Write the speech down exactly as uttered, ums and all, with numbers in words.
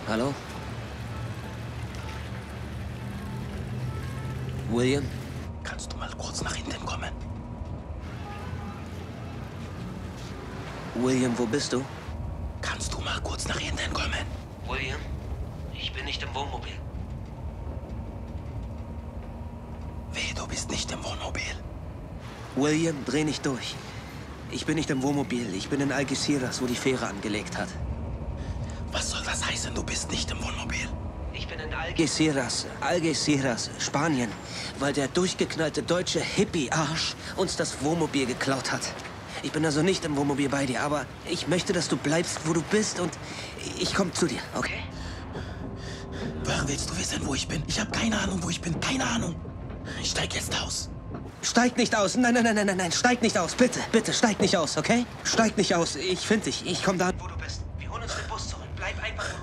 Hallo? William? Kannst du mal kurz nach hinten kommen? William, wo bist du? Kannst du mal kurz nach hinten kommen? William? Ich bin nicht im Wohnmobil. Wehe, du bist nicht im Wohnmobil. William, dreh nicht durch. Ich bin nicht im Wohnmobil. Ich bin in Algeciras, wo die Fähre angelegt hat. Was soll das heißen, du bist nicht im Wohnmobil? Ich bin in Algeciras, Algeciras, Spanien, weil der durchgeknallte deutsche Hippie-Arsch uns das Wohnmobil geklaut hat. Ich bin also nicht im Wohnmobil bei dir, aber ich möchte, dass du bleibst, wo du bist und ich komme zu dir, okay? Woher willst du wissen, wo ich bin? Ich habe keine Ahnung, wo ich bin. Keine Ahnung. Ich steig jetzt aus. Steig nicht aus. Nein, nein, nein, nein, nein, nein. Steig nicht aus. Bitte, bitte, steig nicht aus, okay? Steig nicht aus. Ich finde dich. Ich komme da, wo du bist. Wir holen uns den Bus zurück. Bleib einfach